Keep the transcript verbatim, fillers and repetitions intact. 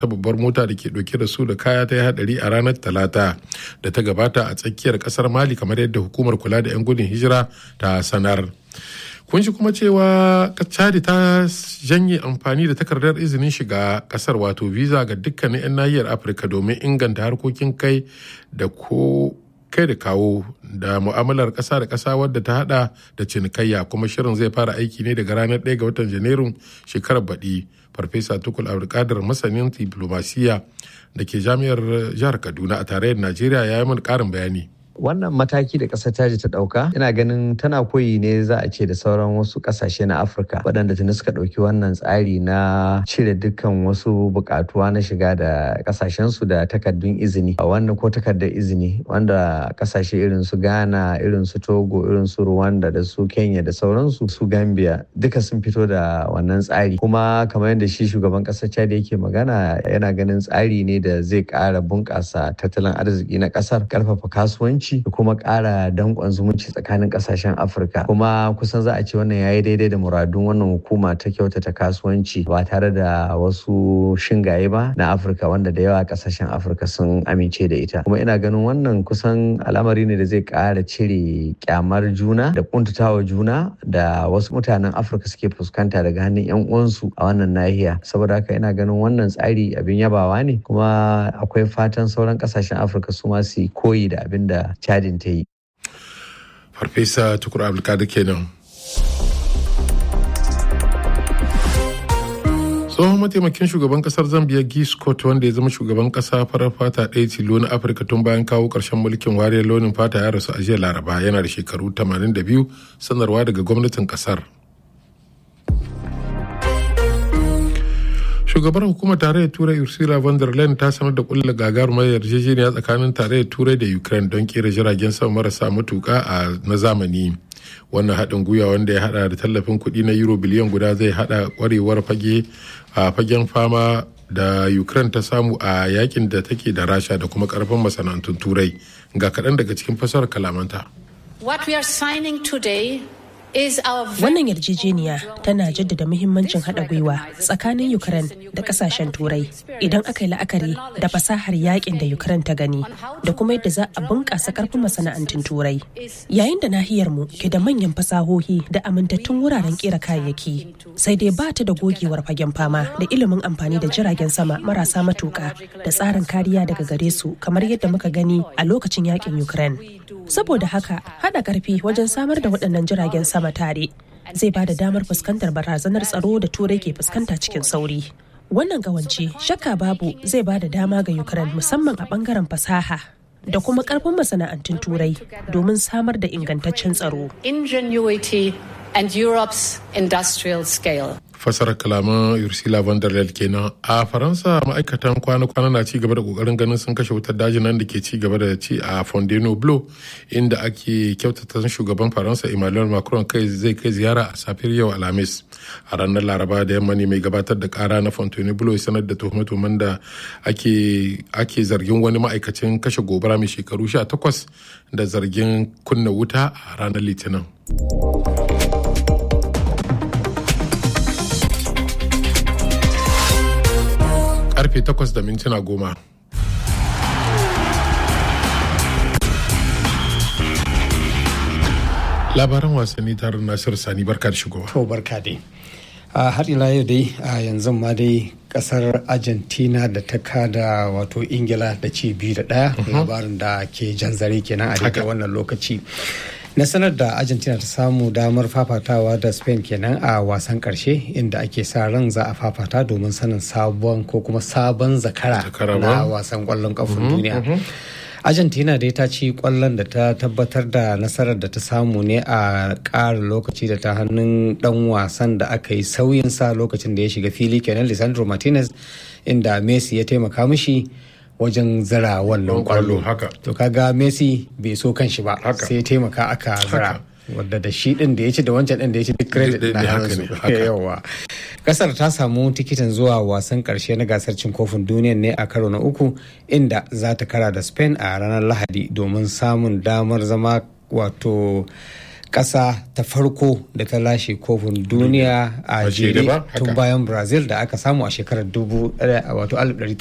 ta babbar mota da ke dauke da su da kaya ta yi hadari a ranar talata da ta gabata a tsakiyar kasar mali kamar yadda hukumar kula da 'yan gudun hijira ta sanar. kun shi kuma cewa chadi ta janye amfani da takardar izinin shiga kasar wato visa ga dukkanin 'yan nahiyar afirka domin inganta harkokin kai da ko kai da kawo da mu'amalar ƙasa da ƙasa wadda ta hada da cinikayya, kuma shirin zai fara aiki ne daga ranar ɗaya ga watan janairun shekarar baɗi. Farfesa Tukul Abdulkadir masanin diplomasiya da ke jami'ar jihar Kaduna a tarayyar Najeriya ya yi mana ƙarin bayani. Wannan mataki da ƙasar Chad ta ɗauka ina ganin tana koyi ne za a ce da sauran wasu ƙasashe na Afirka waɗanda tuni suka ɗauki wannan tsari na cire dukkan wasu buƙatuwa na shiga da ƙasashensu da takardun izini a wannan ko takardar izini wanda ƙasashe irin su Ghana, irin su Togo, irin su Rwanda da su Kenya da sauransu su Gambia duka sun fito da wannan tsari, kuma kamar yadda shi shugaban ƙasar Chad yake magana yana ganin tsari ne da zai ƙara bunƙasa tattalin arziki na ƙasar, ƙarfafa kasuwanci da kuma ƙara danƙon zumunci tsakanin ƙasashen Afirka, kuma kusan za a ce wannan yayi daidai da muradun wannan hukuma ta kyautata kasuwanci ba tare da wasu shingaye ba na Afirka wanda da yawa ƙasashen Afirka sun amince da ita. Kuma ina ganin wannan kusan al'amari ne da zai ƙara cire kyamar juna da kuntatawa juna da wasu mutanen Afirka suke fuskanta daga hannun 'yan uwansu a wannan nahiya. Saboda haka ina ganin wannan tsari abin yabawa ne, kuma akwai fatan sauran ƙasashen Afirka su ma su koyi da abin da Chadin ta yi. Farfesa Tukur Abdulkadir kenan. Tsohon mataimakin shugaban kasar Zambia Guy Scott wanda ya zama shugaban kasa farar fata ɗaya tilo na Afirka tun bayan kawo ƙarshen mulkin wariyar launin fata ya rasu a jiya Laraba, yana da shekaru tamanin da biyu, sanarwa daga gwamnatin kasar. Shugabar hukumar tarayyar Turai Ursula von der Leyen ta sanar da kulla gagarumar yarjejeniya tsakanin tarayyar Turai da Ukraine don kera jiragen sama marasa matuka a na zamani. Wannan haɗin gwiwa wanda ya haɗa da tallafin kuɗi na euro biliyan guda zai haɗa ƙwarewar fage a fagen fama da Ukraine ta samu a yakin da take da Rasha da kuma ƙarfin masana'antun Turai. Ga kaɗan daga cikin fasarar kalamanta. What we are signing today Wannan yarjejeniya tana jaddada muhimmancin haɗa gwiwa tsakanin Ukraine da ƙasashen Turai idan aka yi la'akari da fasahar yakin da Ukraine ta gani da kuma yadda za a bunƙasa ƙarfin masana'antun Turai. Yayin da nahiyarmu ke da manyan fasahohi da amintattun wuraren ƙera kayayyaki, sai dai ba ta da gogewar fagen fama da ilimin amfani da jiragen sama marasa matuƙa da tsarin kariya daga gare su kamar yadda muka gani a lokacin yakin Ukraine. Saboda haka, haɗa ƙarfi wajen samar da waɗannan jiragen sama sama tare zai ba da damar fuskantar barazanar tsaro da Turai ke fuskanta cikin sauri. Wannan gawance shakka babu zai ba da dama ga Ukraine musamman a bangaren fasaha da kuma karfin masana'antun Turai domin samar da ingantaccen tsaro. Ingenuity and Europe's industrial scale. Fasarar kalaman Ursula von der Leyen kenan. A Faransa ma'aikatan kwana-kwana na ci gaba da kokarin ganin sun kashe wutar dajin nan da ke ci gaba da ci a Fontainebleau, inda ake kyautata shugaban Faransa Emmanuel Macron kai zai kai ziyara a safiyar yau Alhamis. A ranar Laraba da yamma ne mai gabatar da kara na Fontainebleau sanar da tuhume-tuhumen da ake ake zargin wani ma'aikacin kashe gobara mai shekaru sha takwas da zargin kunna wuta a ranar Litinin. Karfe takwas da mintuna goma. Labaran wasanni tare da Nasiru Sani, barka da shigowa. To barka dai. A har ila yau dai a yanzu ma dai kasar Argentina da ta kada wato Ingila da ci biyu da ɗaya, labarin da ke jan zare kenan a daidai wannan lokaci. Nasarar da Argentina ta samu damar fafatawa da Spain kenan a wasan karshe, inda ake sa ran za a fafata domin sanin sabon ko kuma sabon zakara na wasan kwallon kafin duniya. Argentina dai ta ci kwallon da ta tabbatar da nasarar da ta samu ne a ƙara lokaci da ta hannun dan wasan da aka yi sauyinsa lokacin da ya shiga fili kenan Lisandro Martinez, inda Messi ya taimaka mishi wajen zira wannan kwallo. To kaga Messi bai so kan shi ba, sai ya taimaka aka zira, wadda da shi din da ya ci da wancan din da ya ci duk credit na hannunsu. Yawa. Kasar ta samu tikitin zuwa wasan karshe na gasar cin kofin duniya ne a karo na uku, inda za ta kara da Spain a ranar Lahadi domin samun damar zama wato ƙasa ta farko da ta lashe kofin duniya a jere tun bayan Brazil da aka samu a shekarar dubu wato